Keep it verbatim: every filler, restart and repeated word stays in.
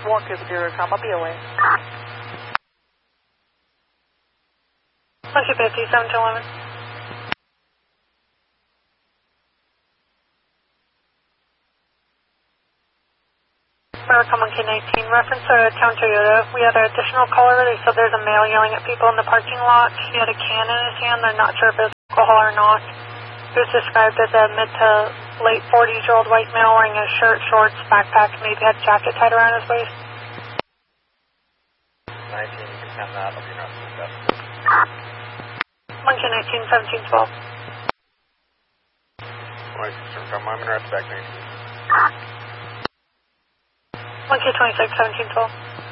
one two zero, comma, B O A. one two fifty, seven two eleven. America one K nineteen, reference to Town Toyota. We had an additional caller. They said there's a male yelling at people in the parking lot. He had a can in his hand. They're not sure if it's alcohol or not. He was described as a mid to late forties year old white male wearing a shirt, shorts, backpack, maybe had a jacket tied around his waist. nineteen, you can send that. I'll be not successful. one K nineteen, seventeen twelve. Alright, confirm. I'm in back nineteen. one K twenty-six, seventeen twelve.